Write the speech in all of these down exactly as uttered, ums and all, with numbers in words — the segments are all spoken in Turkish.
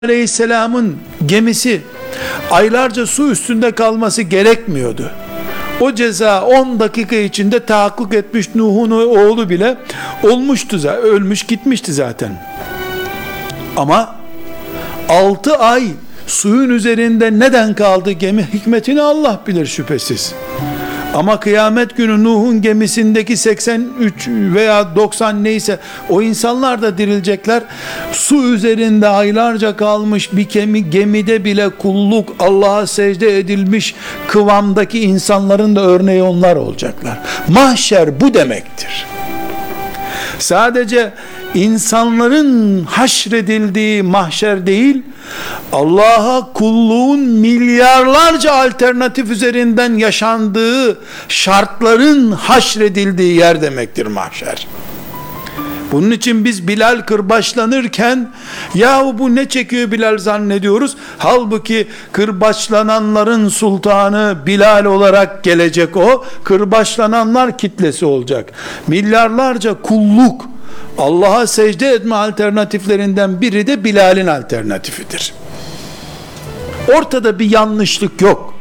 Aleyhisselam'ın gemisi aylarca su üstünde kalması gerekmiyordu. O ceza on dakika içinde tahakkuk etmiş, Nuh'un oğlu bile olmuştu, ölmüş gitmişti zaten. Ama altı ay suyun üzerinde neden kaldı gemi? Hikmetini Allah bilir şüphesiz. Ama kıyamet günü Nuh'un gemisindeki seksen üç veya doksan neyse o insanlar da dirilecekler. Su üzerinde aylarca kalmış bir gemi, gemide bile kulluk, Allah'a secde edilmiş kıvamdaki insanların da örneği onlar olacaklar. Mahşer bu demektir. Sadece insanların haşredildiği mahşer değil, Allah'a kulluğun milyarlarca alternatif üzerinden yaşandığı şartların haşredildiği yer demektir mahşer. Bunun için biz Bilal kırbaçlanırken yahu bu ne çekiyor Bilal zannediyoruz. Halbuki kırbaçlananların sultanı Bilal olarak gelecek o. Kırbaçlananlar kitlesi olacak. Milyarlarca kulluk, Allah'a secde etme alternatiflerinden biri de Bilal'in alternatifidir. Ortada bir yanlışlık yok.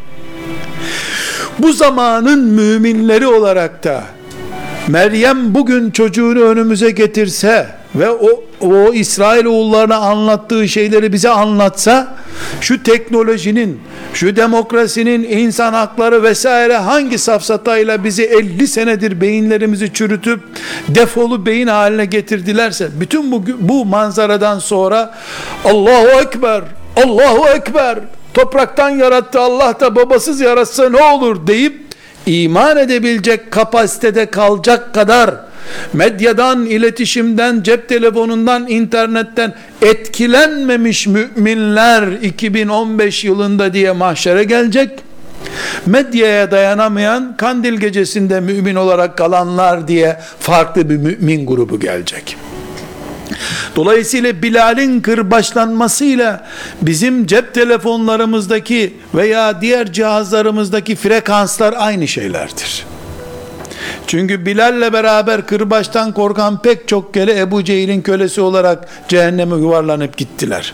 Bu zamanın müminleri olarak da Meryem bugün çocuğunu önümüze getirse ve o, o İsrailoğullarına anlattığı şeyleri bize anlatsa, şu teknolojinin, şu demokrasinin, insan hakları vesaire hangi safsatayla bizi elli senedir beyinlerimizi çürütüp defolu beyin haline getirdilerse, bütün bu, bu manzaradan sonra Allahu Ekber, Allahu Ekber, topraktan yarattı Allah da babasız yaratsa ne olur deyip iman edebilecek kapasitede kalacak kadar medyadan, iletişimden, cep telefonundan, internetten etkilenmemiş müminler iki bin on beş yılında diye mahşere gelecek. Medyaya dayanamayan, kandil gecesinde mümin olarak kalanlar diye farklı bir mümin grubu gelecek. Dolayısıyla Bilal'in kırbaçlanmasıyla bizim cep telefonlarımızdaki veya diğer cihazlarımızdaki frekanslar aynı şeylerdir. Çünkü Bilal'le beraber kırbaçtan korkan pek çok kere Ebu Cehil'in kölesi olarak cehenneme yuvarlanıp gittiler.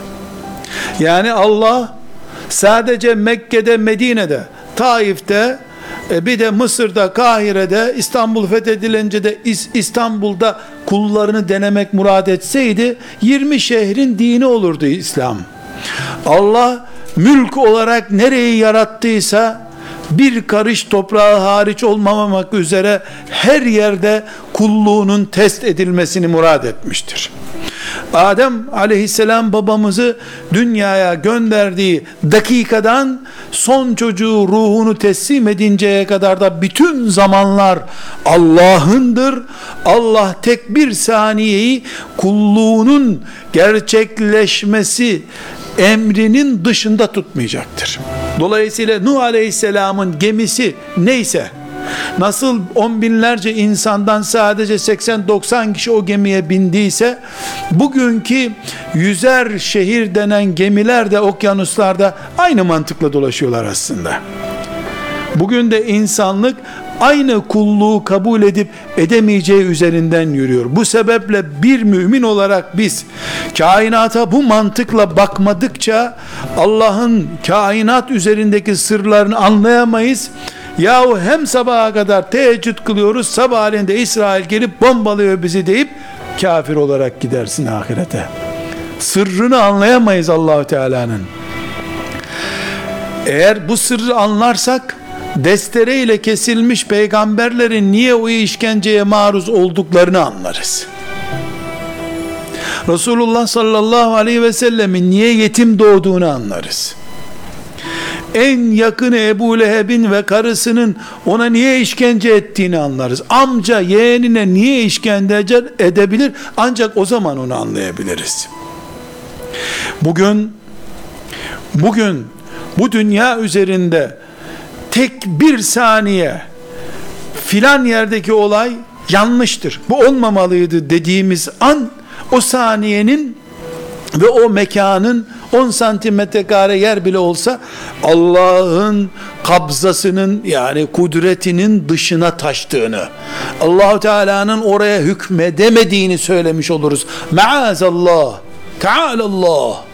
Yani Allah sadece Mekke'de, Medine'de, Taif'te, bir de Mısır'da, Kahire'de, İstanbul fethedilince de İstanbul'da kullarını denemek murad etseydi yirmi şehrin dini olurdu İslam. Allah mülk olarak nereyi yarattıysa bir karış toprağı hariç olmamak üzere her yerde kulluğunun test edilmesini murad etmiştir. Adem aleyhisselam babamızı dünyaya gönderdiği dakikadan son çocuğu ruhunu teslim edinceye kadar da bütün zamanlar Allah'ındır. Allah tek bir saniyeyi kulluğunun gerçekleşmesi emrinin dışında tutmayacaktır. Dolayısıyla Nuh Aleyhisselam'ın gemisi neyse, nasıl on binlerce insandan sadece seksen doksan kişi o gemiye bindiyse, bugünkü yüzer şehir denen gemiler de okyanuslarda aynı mantıkla dolaşıyorlar aslında. Bugün de insanlık aynı kulluğu kabul edip edemeyeceği üzerinden yürüyor. Bu sebeple bir mümin olarak biz kainata bu mantıkla bakmadıkça Allah'ın kainat üzerindeki sırlarını anlayamayız. Yahu hem sabaha kadar teheccüd kılıyoruz, sabahleyin de İsrail gelip bombalıyor bizi deyip kafir olarak gidersin ahirete. Sırrını anlayamayız Allah-u Teala'nın. Eğer bu sırrı anlarsak, destereyle kesilmiş peygamberlerin niye o işkenceye maruz olduklarını anlarız. Resulullah sallallahu aleyhi ve sellemin niye yetim doğduğunu anlarız. En yakını Ebu Leheb'in ve karısının ona niye işkence ettiğini anlarız. Amca yeğenine niye işkence edebilir? Ancak o zaman onu anlayabiliriz. Bugün bugün bu dünya üzerinde tek bir saniye filan yerdeki olay yanlıştır, bu olmamalıydı dediğimiz an, o saniyenin ve o mekanın on santimetre kare yer bile olsa Allah'ın kabzasının, yani kudretinin dışına taştığını, Allah-u Teala'nın oraya hükmedemediğini söylemiş oluruz. Maazallah, Tealallah.